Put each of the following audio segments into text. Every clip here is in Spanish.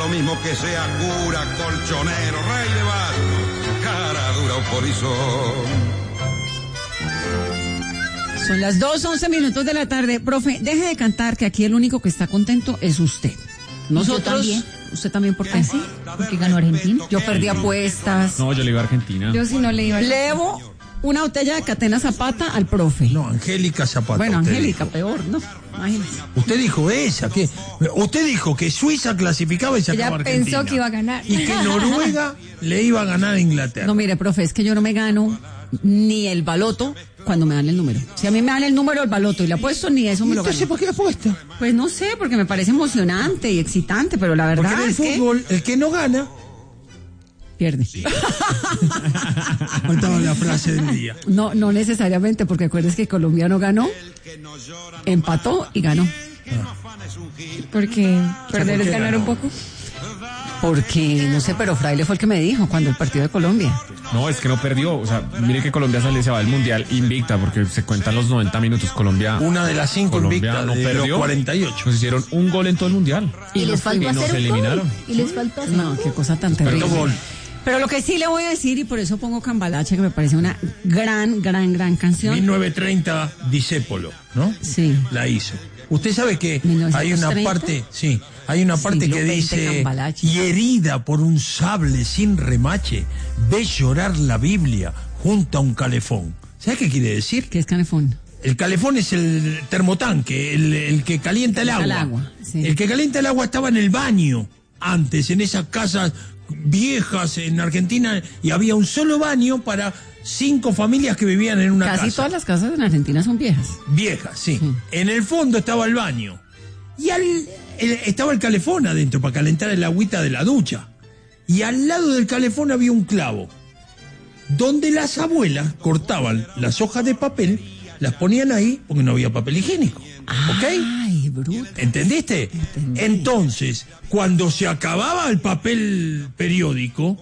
lo mismo que sea cura, colchonero, rey de bastos, cara dura o polizón. Son las 2:11 de la tarde. Profe, deje de cantar, que aquí el único que está contento es usted. Nosotros también. ¿Usted también por qué? ¿Sí? Porque ganó Argentina. Yo perdí apuestas. No, yo le iba a Argentina. Yo sí no le iba a... Levo una botella de Catena Zapata al profe. No, Angélica Zapata. Bueno, usted Angélica, dijo. peor, ¿no? Imagínese. Usted dijo esa, que usted dijo que Suiza clasificaba y sacaba Ella Argentina. pensó que iba a ganar. Y que Noruega le iba a ganar a Inglaterra. No, mire, profe, es que yo no me gano ni el baloto cuando me dan el número. Si a mí me dan el número del baloto y le apuesto, ni eso me lo Entonces, gano. ¿por qué apuesta? Pues no sé, porque me parece emocionante y excitante, pero la Porque verdad en el es que fútbol, el que no gana, pierde. faltaba la frase del día. No necesariamente, porque acuerdes que Colombia no ganó, empató y ganó. Porque perder ¿por es qué ganar ganó? un poco. Porque, no sé, pero Fraile fue el que me dijo cuando el partido de Colombia. No, es que no perdió. O sea, mire que Colombia se va del Mundial invicta porque se cuentan los 90 minutos. Colombia Una de las 5 Colombia invictas no de perdió. los 48. Nos hicieron un gol en todo el Mundial. Y les faltó y nos hacer un eliminaron. gol. Y les faltó hacer No, qué cosa tan terrible. gol. Pero lo que sí le voy a decir, y por eso pongo Cambalache, que me parece una gran canción. 1930 Discépolo, ¿no? Sí. La hizo. Usted sabe que 1930. hay una parte, sí, hay una parte Siglo que XX dice, Cambalache. y herida por un sable sin remache, ve llorar la Biblia junto a un calefón. ¿Sabe qué quiere decir? ¿Qué es canefón? El calefón es el termotanque, el que calienta el agua. El agua, sí. El que calienta el agua estaba en el baño antes, en esas casas viejas en Argentina, y había un solo baño para 5 familias que vivían en una Casi casa. todas las casas en Argentina son viejas. Viejas, sí. En el fondo estaba el baño. Y estaba el calefón adentro para calentar el agüita de la ducha. Y al lado del calefón había un clavo, donde las abuelas cortaban las hojas de papel, las ponían ahí porque no había papel higiénico. ¿Ok? Ay, bruto. ¿Entendiste? Entendí. Entonces, cuando se acababa el papel periódico,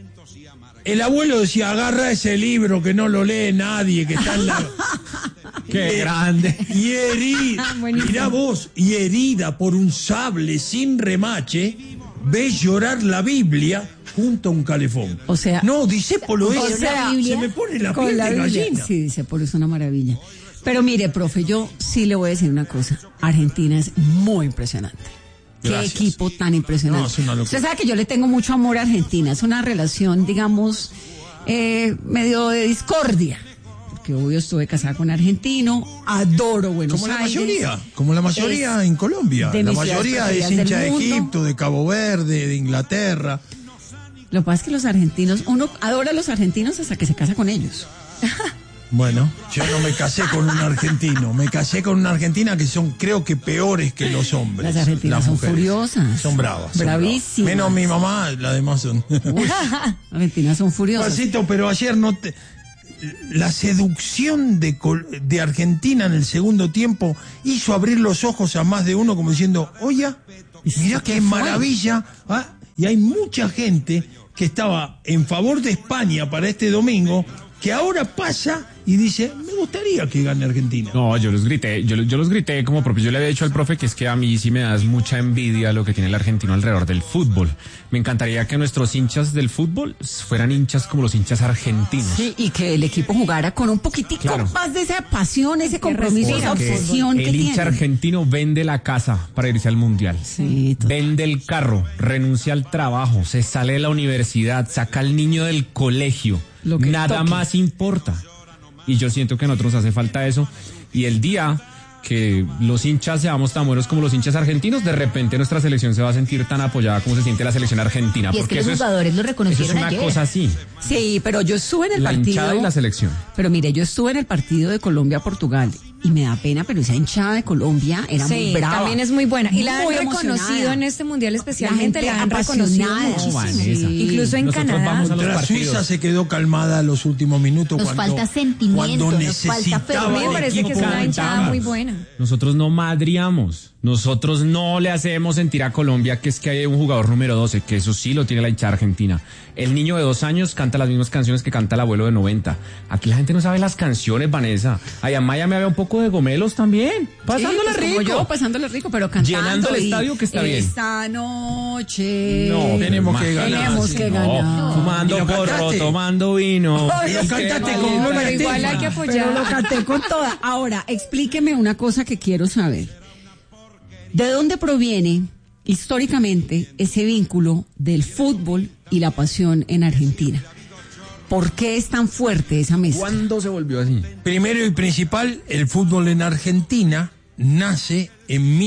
el abuelo decía, agarra ese libro que no lo lee nadie, que está en la... ¡Qué grande! Y herida, Buenísimo. mirá vos, y herida por un sable sin remache, ves llorar la Biblia junto a un calefón. O sea- No, Discépolo es, o sea, se me pone la Con piel la de Biblia. gallina. Sí, dice, por eso es una maravilla. Pero mire, profe, yo sí le voy a decir una cosa. Argentina es muy impresionante. Gracias. Qué equipo tan impresionante. No, es una locura. Usted sabe que yo le tengo mucho amor a Argentina. Es una relación, digamos, medio de discordia. Porque obvio estuve casada con argentino, adoro Buenos Como la Aires. mayoría, como la mayoría en Colombia. de La mis ciudades mayoría es preferidas hincha del de mundo. Egipto, de Cabo Verde, de Inglaterra. Lo que pasa es que los argentinos, uno adora a los argentinos hasta que se casa con ellos. Bueno, yo no me casé con un argentino, me casé con una argentina que son, creo que peores que los hombres. Las argentinas son mujeres. furiosas. Son bravas. son Bravísimas. bravas. Menos mi mamá, las demás son. Argentinas son furiosas. Pasito, pero ayer no te... La seducción de Argentina en el segundo tiempo hizo abrir los ojos a más de uno como diciendo, oye, mirá qué maravilla. ¿Ah? Y hay mucha gente que estaba en favor de España para este domingo, que ahora pasa y dice, me gustaría que gane Argentina. No, yo los grité, yo los grité como propio. Yo le había dicho al profe que es que a mí sí me das mucha envidia lo que tiene el argentino alrededor del fútbol. Me encantaría que nuestros hinchas del fútbol fueran hinchas como los hinchas argentinos. Sí, y que el equipo jugara con un poquitico Claro. más de esa pasión, ese compromiso, esa Porque obsesión que el hincha tiene. argentino vende la casa para irse al mundial. Sí, total. Vende el carro, renuncia al trabajo, se sale de la universidad, saca al niño del colegio. Lo que Nada toque. más importa. Y yo siento que a nosotros nos hace falta eso. Y el día que los hinchas seamos tan buenos como los hinchas argentinos, de repente nuestra selección se va a sentir tan apoyada como se siente la selección argentina. Y es porque que los eso jugadores lo eso es reconocieron una ayer. cosa así. Sí, pero yo estuve en el La hinchada partido. y la selección. Pero mire, yo estuve en el partido de Colombia-Portugal y me da pena, pero esa hinchada de Colombia era muy Sí, brava. también es muy buena. Y la han Muy reconocido emocionada. en este mundial especialmente, La la gente han reconocido apasionada. muchísimo. No, Vanessa. Incluso en Nosotros Canadá. vamos a los La partidos. Suiza se quedó calmada en los últimos minutos. Nos falta sentimiento, cuando nos falta necesitaba fervor. Me el parece que es equipo una hinchada ganar. muy buena. Nosotros no madriamos. Nosotros no le hacemos sentir a Colombia que es que hay un jugador número 12, que eso sí lo tiene la hinchada argentina. El niño de 2 años canta las mismas canciones que canta el abuelo de 90. Aquí la gente no sabe las canciones, Vanessa. Allá en Miami había un poco de gomelos también. Pasándole pues, rico. Como yo, pasándole rico, pero cantando. Llenando el y estadio, que está bien. Esta noche. No, tenemos que ganar. Tenemos que ganar. Fumando Y lo porro, cantaste. tomando vino. Y lo cantaste con Pero Gloria igual hay que Estefan. Pero lo apoyar. canté con toda. Ahora, explíqueme una cosa que quiero saber. ¿De dónde proviene históricamente ese vínculo del fútbol y la pasión en Argentina? ¿Por qué es tan fuerte esa mezcla? ¿Cuándo se volvió así? Primero y principal, el fútbol en Argentina nace en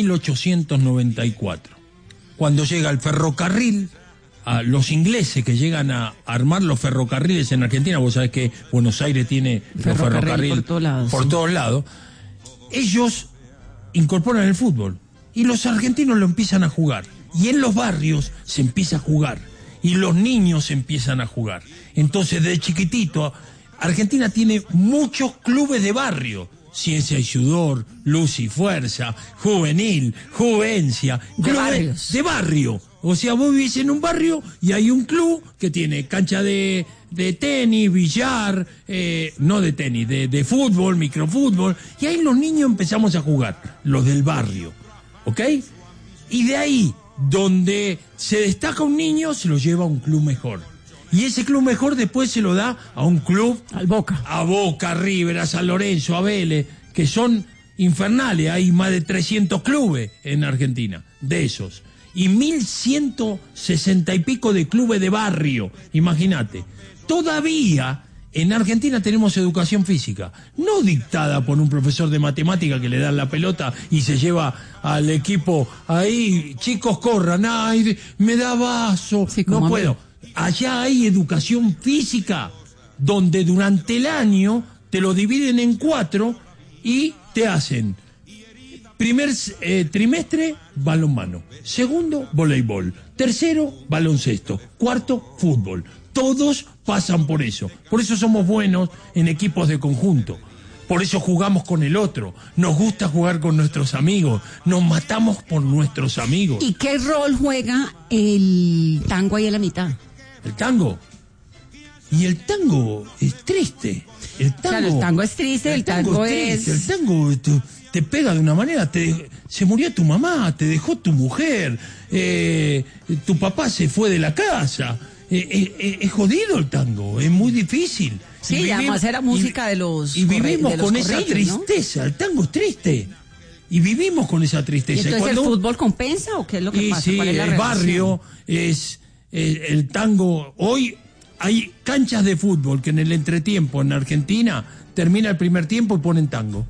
1894, cuando llega el ferrocarril, a los ingleses que llegan a armar los ferrocarriles en Argentina. Vos sabés que Buenos Aires tiene los Ferrocarril ferrocarriles por todos lados, por sí. todos lados. Ellos incorporan el fútbol y los argentinos lo empiezan a jugar, y en los barrios se empieza a jugar y los niños empiezan a jugar. Entonces, de chiquitito, Argentina tiene muchos clubes de barrio: Ciencia y Sudor, Luz y Fuerza, Juvenil, Juvencia, De clubes barrios. de barrio. O sea, vos vivís en un barrio y hay un club que tiene cancha de tenis, billar, no de tenis, de fútbol, microfútbol, y ahí los niños empezamos a jugar, los del barrio, ¿ok? Y de ahí, donde se destaca un niño, se lo lleva a un club mejor. Y ese club mejor después se lo da a un club, Al Boca. a Boca, a River, a San Lorenzo, a Vélez, que son infernales. Hay más de 300 clubes en Argentina, de esos. Y 1.160 y pico de clubes de barrio, imagínate. Todavía en Argentina tenemos educación física, no dictada por un profesor de matemática que le dan la pelota y se lleva al equipo ahí, chicos corran, ay, me da vaso, Sí, como no a mí. puedo. Allá hay educación física, donde durante el año te lo dividen en 4 y te hacen primer trimestre, balonmano; segundo, voleibol; tercero, baloncesto; cuarto, fútbol. Todos pasan por eso. Por eso somos buenos en equipos de conjunto. Por eso jugamos con el otro. Nos gusta jugar con nuestros amigos. Nos matamos por nuestros amigos. ¿Y qué rol juega el tango ahí en la mitad? El tango. Y el tango es triste. El tango, Claro, el tango es triste, el tango triste. es- El tango te pega de una manera. Se murió tu mamá, te dejó tu mujer, tu papá se fue de la casa. Es jodido el tango, es muy difícil. Sí, Y además era música de los Y vivimos de los con esa corridos, ¿no? tristeza. El tango es triste. Y vivimos con esa ¿Y tristeza. entonces cuando- el fútbol compensa o qué es lo que y pasa? sí, ¿Cuál es la el relación? barrio es el tango. Hoy hay canchas de fútbol que en el entretiempo en Argentina termina el primer tiempo y ponen tango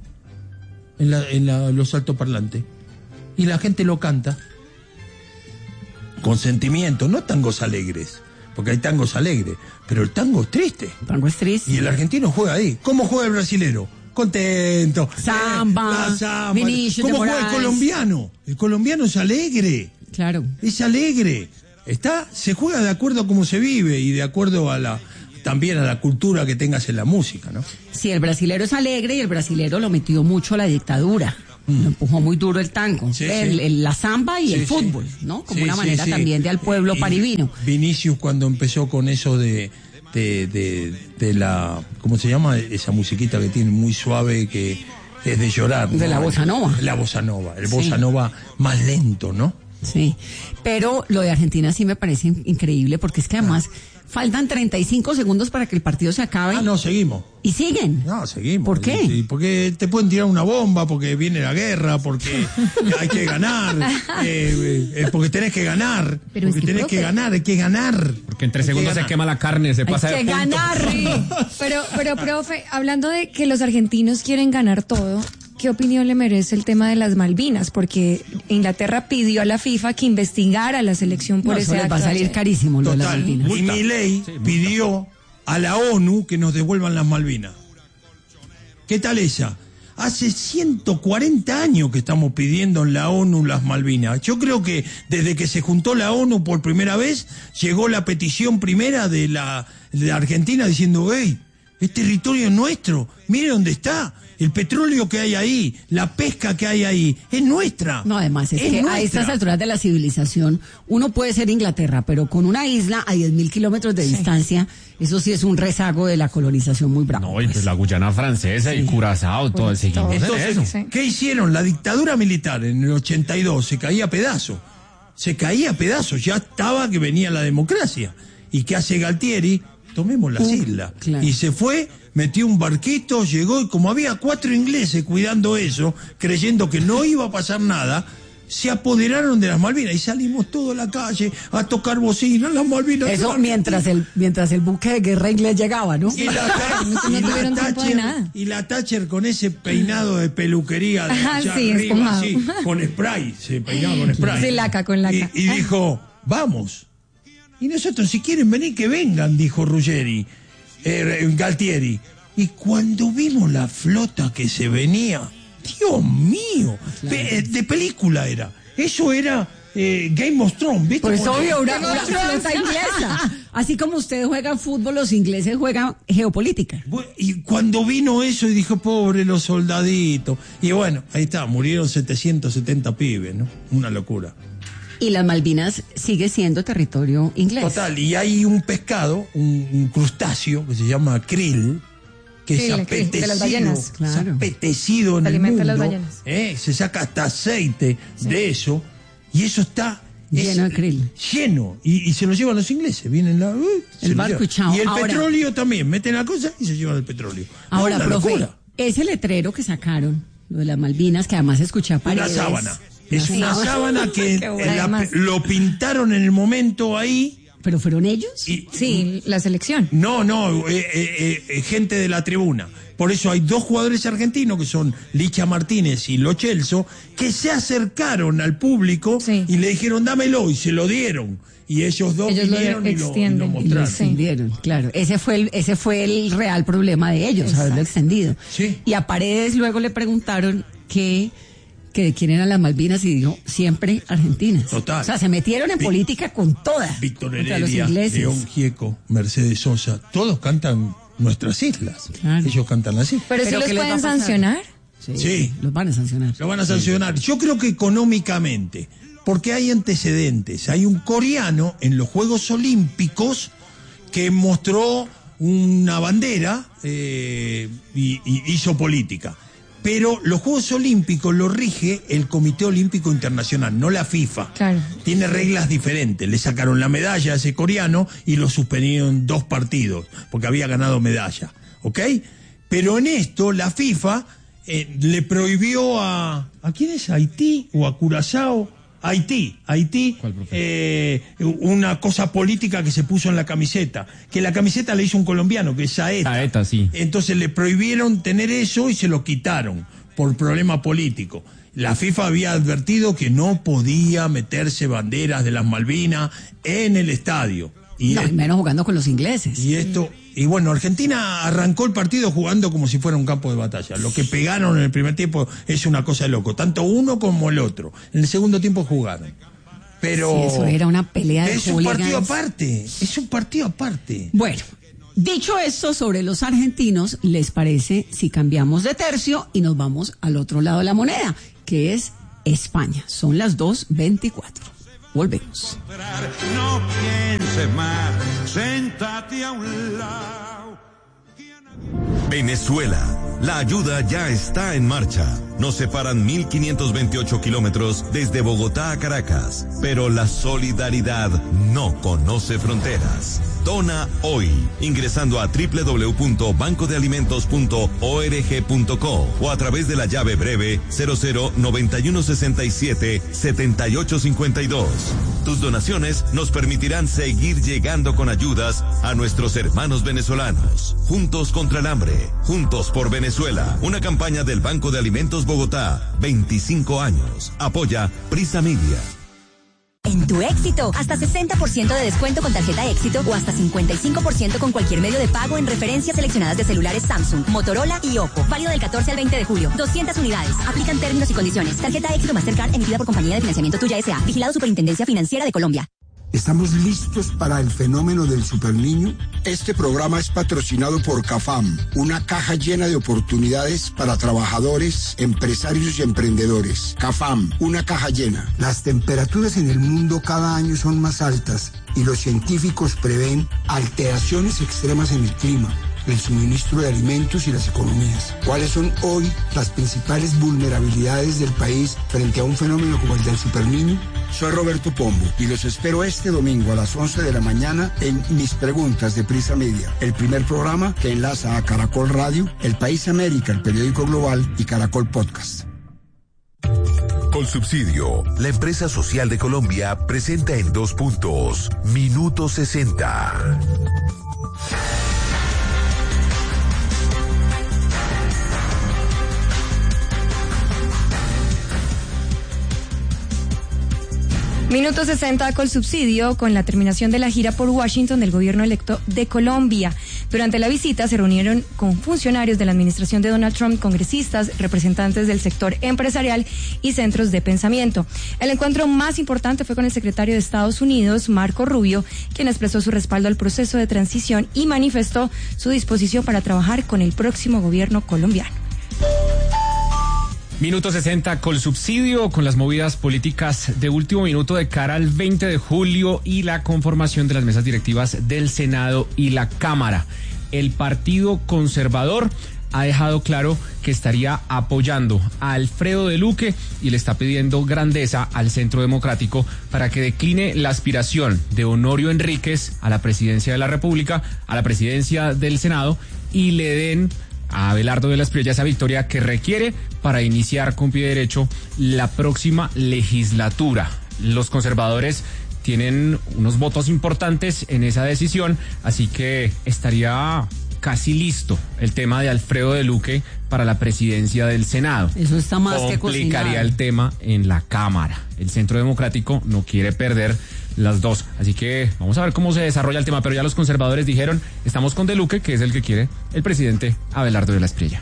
en los altoparlantes. Y la gente lo canta con sentimiento, no tangos alegres, porque hay tangos alegres, pero el tango es triste. El tango es triste. Y el argentino juega ahí. ¿Cómo juega el brasilero? Contento. Samba, La samba. Vinicius de ¿Cómo juega el Moraes? colombiano? El colombiano es alegre. Claro. Es alegre. Se juega de acuerdo a cómo se vive y de acuerdo a también a la cultura que tengas en la música, ¿no? Sí, el brasilero es alegre y el brasilero lo metió mucho a la dictadura. Lo empujó muy duro el tango, Sí, la samba y Sí, el sí. fútbol, ¿no? Como Sí, una sí, manera sí. también de al pueblo Y parivino. Vinicius, cuando empezó con eso de la, ¿cómo se llama? Esa musiquita que tiene muy suave, que es de llorar. De ¿no? la bossa nova. La bossa nova, el Sí. bossa nova más lento, ¿no? Sí, pero lo de Argentina sí me parece increíble porque es que además faltan 35 segundos para que el partido se acabe Ah, no, seguimos. y siguen. No, seguimos. ¿Por qué? Sí, porque te pueden tirar una bomba, porque viene la guerra, porque hay que ganar, porque tenés que ganar, Pero es porque que, tenés que profe, ganar, hay que ganar. Porque en 3 Hay que segundos se ganar. quema la carne, se pasa Hay de que punto. ganar. Pero, profe, hablando de que los argentinos quieren ganar todo, ¿qué opinión le merece el tema de las Malvinas? Porque Inglaterra pidió a la FIFA que investigara a la selección por No, eso ese les va a acto salir ayer. carísimo lo de las Total. Malvinas. Y Milei pidió a la ONU que nos devuelvan las Malvinas. ¿Qué tal esa? Hace 140 años que estamos pidiendo en la ONU las Malvinas. Yo creo que desde que se juntó la ONU por primera vez, llegó la petición primera de la Argentina diciendo, hey, es territorio nuestro, mire dónde está. El petróleo que hay ahí, la pesca que hay ahí, es nuestra. No, además es que nuestra. a estas alturas de la civilización, uno puede ser Inglaterra, pero con una isla a 10.000 kilómetros de distancia, eso sí es un rezago de la colonización muy bravo. No, y pues la Guyana francesa y Curazao, todo seguimos en Entonces, eso. ¿qué hicieron? La dictadura militar en el 82 se caía a pedazos. Ya estaba que venía la democracia. ¿Y qué hace Galtieri? Tomemos las islas. Claro. Y se fue, metió un barquito, llegó, y como había 4 ingleses cuidando eso, creyendo que no iba a pasar nada, se apoderaron de las Malvinas y salimos todos a la calle a tocar bocinas, las Malvinas. Eso mientras el buque de guerra inglés llegaba, ¿no? Y No tuvieron tiempo de nada. y la Thatcher con ese peinado de peluquería de allá Sí, arriba, esponjado. así, con spray, se peinaba con spray. Sí, laca, con laca. Y dijo, vamos. Y nosotros, si quieren venir, que vengan, dijo Galtieri. Y cuando vimos la flota que se venía, Dios mío, de película era. Eso era Game of Thrones, ¿viste? Pues obvio, una Game of Thrones. flota inglesa. Así como ustedes juegan fútbol, los ingleses juegan geopolítica. Y cuando vino eso, y dijo, pobre los soldaditos. Y bueno, ahí está, murieron 770 pibes, ¿no? Una locura. Y las Malvinas sigue siendo territorio inglés. Total, y hay un pescado, un crustáceo, que se llama krill, que Sí, es el krill, apetecido, de las ballenas. Claro. es apetecido en el Alimenta mundo. a las ballenas. Se saca hasta aceite de eso, y eso está Lleno de krill. Lleno, y se lo llevan los ingleses, vienen se lo barco llevan. y chao. Y el Ahora- petróleo también, meten la cosa y se llevan el petróleo. Ahora, Es una profe, locura. ese letrero que sacaron, lo de las Malvinas, que además escuché a Una Paredes. sábana. Es una sábana que Qué buena, además. lo pintaron en el momento ahí. ¿Pero fueron ellos? Y, Sí, la selección. No, gente de la tribuna. Por eso hay 2 jugadores argentinos, que son Licha Martínez y Lo Celso, que se acercaron al público Sí. y le dijeron, dámelo, y se lo dieron. Y ellos dos Ellos lo vinieron y lo extienden. Y lo mostraron. Sí. extendieron, claro. Ese fue el real problema de ellos, haberlo extendido. Sí. Y a Paredes luego le preguntaron que de quién eran las Malvinas y dijo, siempre argentinas. Total. O sea, se metieron en política con toda. Víctor contra los Heredia, ingleses. León Gieco, Mercedes Sosa, todos cantan nuestras islas. Claro. Ellos cantan así. Pero si ¿Pero los qué les va a pueden pasar? sancionar. Sí. Los van a sancionar. Lo van a sancionar. Yo creo que económicamente, porque hay antecedentes. Hay un coreano en los Juegos Olímpicos que mostró una bandera y hizo política. Pero los Juegos Olímpicos lo rige el Comité Olímpico Internacional, no la FIFA. Claro. Tiene reglas diferentes. Le sacaron la medalla a ese coreano y lo suspendieron 2 partidos, porque había ganado medalla. ¿Ok? Pero en esto, la FIFA le prohibió ¿a quién es? ¿A Haití o a Curazao? Haití, ¿Cuál, profe? una cosa política que se puso en la camiseta, que la camiseta le hizo un colombiano, que es Saeta. Saeta, sí. Entonces le prohibieron tener eso y se lo quitaron por problema político. La FIFA había advertido que no podía meterse banderas de las Malvinas en el estadio. Y No, y menos jugando con los ingleses. y bueno, Argentina arrancó el partido jugando como si fuera un campo de batalla. Lo que pegaron en el primer tiempo es una cosa de loco, tanto uno como el otro. En el segundo tiempo jugaron. Pero Sí, eso era una pelea de es un hooligans. partido aparte, es un partido aparte. Bueno, dicho esto sobre los argentinos, ¿les parece si cambiamos de tercio y nos vamos al otro lado de la moneda, que es España? Son las 2:24. Volvemos. No pienses más, séntate a un lado. Venezuela. La ayuda ya está en marcha. Nos separan 1.528 kilómetros desde Bogotá a Caracas, pero la solidaridad no conoce fronteras. Dona hoy, ingresando a www.bancodealimentos.org.co o a través de la llave breve 0091677852. Tus donaciones nos permitirán seguir llegando con ayudas a nuestros hermanos venezolanos. Juntos contra el hambre, juntos por Venezuela. Una campaña del Banco de Alimentos Bogotá, 25 años. Apoya Prisa Media. En tu Éxito, hasta 60% de descuento con tarjeta Éxito o hasta 55% con cualquier medio de pago en referencias seleccionadas de celulares Samsung, Motorola y Oppo. Válido del 14 al 20 de julio. 200 unidades. Aplican términos y condiciones. Tarjeta Éxito Mastercard emitida por Compañía de Financiamiento Tuya S.A. Vigilado Superintendencia Financiera de Colombia. ¿Estamos listos para el fenómeno del superniño? Este programa es patrocinado por CAFAM, una caja llena de oportunidades para trabajadores, empresarios y emprendedores. CAFAM, una caja llena. Las temperaturas en el mundo cada año son más altas y los científicos prevén alteraciones extremas en el clima, el suministro de alimentos y las economías. ¿Cuáles son hoy las principales vulnerabilidades del país frente a un fenómeno como el del superniño? Soy Roberto Pombo y los espero este domingo a las 11 de la mañana en Mis Preguntas de Prisa Media, el primer programa que enlaza a Caracol Radio, El País América, el periódico global y Caracol Podcast. Colsubsidio, la empresa social de Colombia, presenta en 2 puntos, Minuto 60. Minuto 60 Colsubsidio, con la terminación de la gira por Washington del gobierno electo de Colombia. Durante la visita se reunieron con funcionarios de la administración de Donald Trump, congresistas, representantes del sector empresarial y centros de pensamiento. El encuentro más importante fue con el secretario de Estados Unidos, Marco Rubio, quien expresó su respaldo al proceso de transición y manifestó su disposición para trabajar con el próximo gobierno colombiano. Minuto 60 Colsubsidio, con las movidas políticas de último minuto de cara al 20 de julio y la conformación de las mesas directivas del Senado y la Cámara. El Partido Conservador ha dejado claro que estaría apoyando a Alfredo de Luque y le está pidiendo grandeza al Centro Democrático para que decline la aspiración de Honorio Enríquez a la presidencia de la República, a la presidencia del Senado, y le den a Abelardo de la Espriella esa victoria que requiere para iniciar con pie derecho la próxima legislatura. Los conservadores tienen unos votos importantes en esa decisión, así que estaría casi listo el tema de Alfredo de Luque para la presidencia del Senado. Eso está más que cocinado. Complicaría el tema en la Cámara. El Centro Democrático no quiere perder las dos, así que vamos a ver cómo se desarrolla el tema, pero ya los conservadores dijeron, estamos con de Luque, que es el que quiere el presidente Abelardo de la Espriella.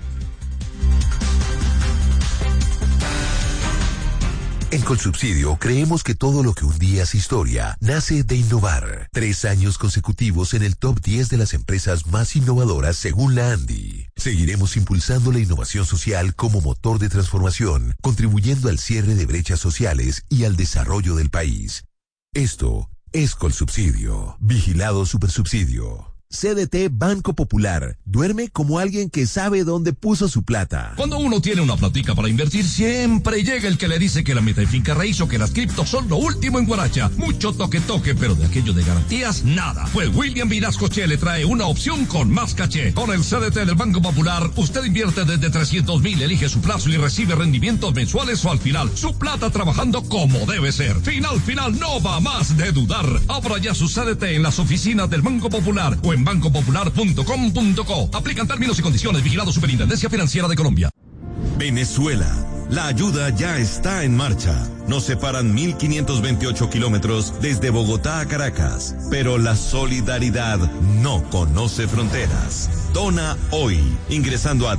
En Colsubsidio creemos que todo lo que un día es historia nace de innovar. 3 años consecutivos en el top 10 de las empresas más innovadoras según la ANDI. Seguiremos impulsando la innovación social como motor de transformación, contribuyendo al cierre de brechas sociales y al desarrollo del país. Esto es Colsubsidio. Vigilado Supersubsidio. CDT Banco Popular. Duerme como alguien que sabe dónde puso su plata. Cuando uno tiene una platica para invertir, siempre llega el que le dice que la meta de finca raíz o que las criptos son lo último en guaracha. Mucho toque, pero de aquello de garantías, nada. Pues William Vinascoche le trae una opción con más caché. Con el CDT del Banco Popular, usted invierte desde 300,000, elige su plazo y recibe rendimientos mensuales o al final. Su plata trabajando como debe ser. Final, no va más de dudar. Abra ya su CDT en las oficinas del Banco Popular o en bancopopular.com.co. Aplican términos y condiciones. Vigilado Superintendencia Financiera de Colombia. Venezuela. La ayuda ya está en marcha. Nos separan 1.528 kilómetros desde Bogotá a Caracas, pero la solidaridad no conoce fronteras. Dona hoy, ingresando a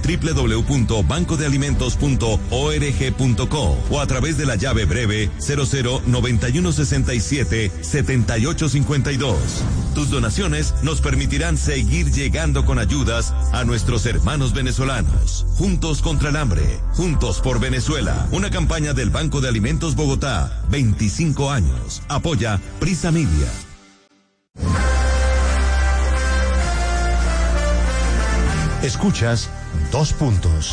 www.bancodealimentos.org.co o a través de la llave breve 0091677852. Tus donaciones nos permitirán seguir llegando con ayudas a nuestros hermanos venezolanos. Juntos contra el hambre, juntos por Venezuela. Una campaña del Banco de Alimentos Bogotá, 25 años. Apoya Prisa Media. Escuchas 2 puntos.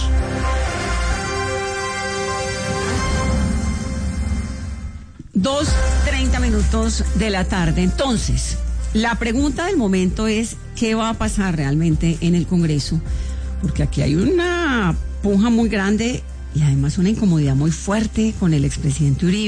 Dos 30 minutos de la tarde. Entonces, la pregunta del momento es, ¿qué va a pasar realmente en el Congreso? Porque aquí hay una puja muy grande y además una incomodidad muy fuerte con el expresidente Uribe.